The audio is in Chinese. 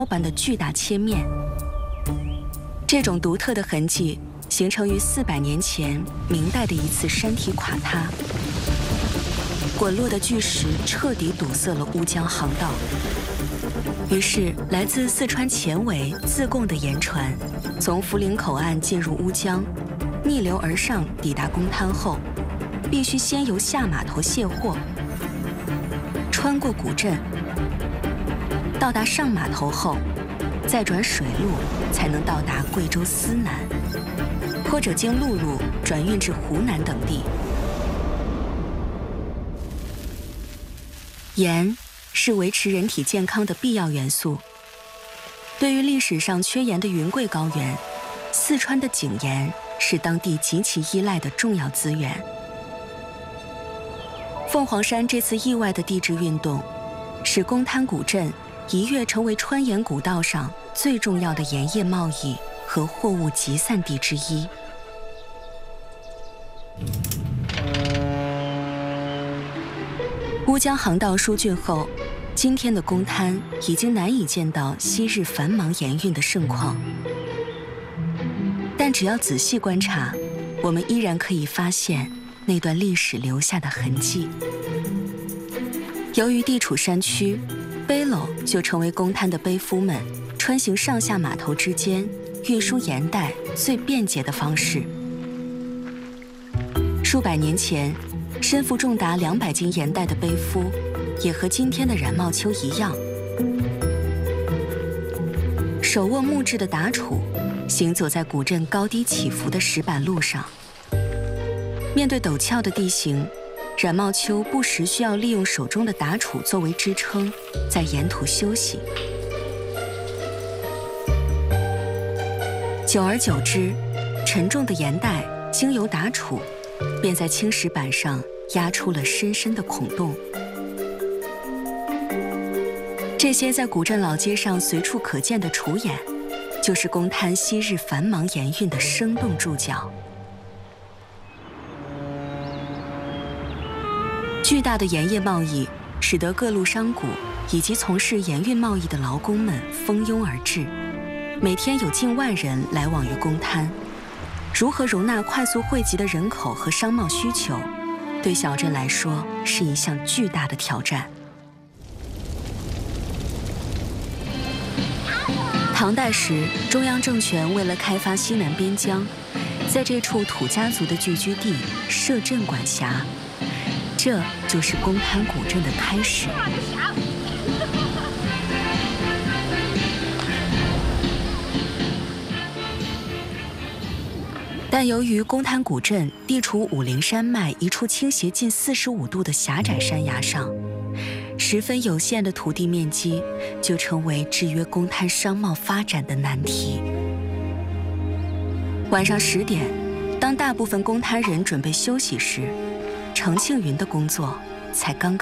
般的巨大切面。这种独特的痕迹形成于400年前明代的一次山体垮塌，滚落的巨石彻底堵塞了乌江航道。于是，来自四川前围自贡的盐船，从涪陵口岸进入乌江，逆流而上抵达公滩后，必须先由下码头卸货，穿过古镇，到达上码头后，再转水路才能到达贵州思南，或者经陆路转运至湖南等地。盐是维持人体健康的必要元素。对于历史上缺盐的云贵高原，四川的井盐是当地极其依赖的重要资源。凤凰山这次意外的地质运动，使公滩古镇一跃成为川盐古道上最重要的盐业贸易和货物集散地之一。乌江航道疏浚后，今天的公滩已经难以见到昔日繁忙盐运的盛况，但只要仔细观察，我们依然可以发现那段历史留下的痕迹。由于地处山区，背篓就成为公滩的背夫们穿行上下码头之间运输盐袋最便捷的方式。数百年前，身负重达200斤盐袋的背夫，也和今天的冉茂秋一样，手握木质的打杵，行走在古镇高低起伏的石板路上。面对陡峭的地形，冉茂秋不时需要利用手中的打杵作为支撑，在沿途休息。久而久之，沉重的盐袋经由打杵，便在青石板上压出了深深的孔洞。这些在古镇老街上随处可见的杵眼，就是公滩昔日繁忙盐运的生动注脚。巨大的盐业贸易使得各路商贾以及从事盐运贸易的劳工们蜂拥而至，每天有近万人来往于公滩。如何容纳快速汇集的人口和商贸需求，对小镇来说是一项巨大的挑战。唐代时，中央政权为了开发西南边疆，在这处土家族的聚居地设镇管辖，这就是公滩古镇的开始。但由于公滩古镇地处武陵山脉一处倾斜近45度的狭窄山崖上，十分有限的土地面积就成为制约公滩商贸发展的难题。晚上10点，当大部分公滩人准备休息时，程庆云的工作才刚刚